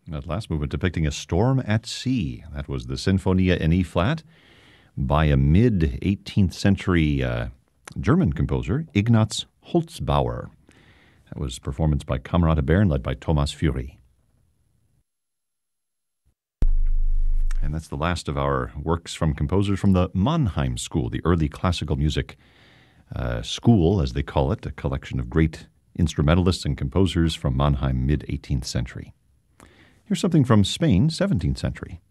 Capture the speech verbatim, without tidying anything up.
That last movement depicting a storm at sea. That was the Sinfonia in E-flat by a mid-eighteenth century uh, German composer, Ignaz Holzbauer. That was performance by Kamerad Bern, led by Thomas Fury. And that's the last of our works from composers from the Mannheim School, the early classical music uh, school, as they call it, a collection of great instrumentalists and composers from Mannheim, mid-eighteenth century. Here's something from Spain, seventeenth century.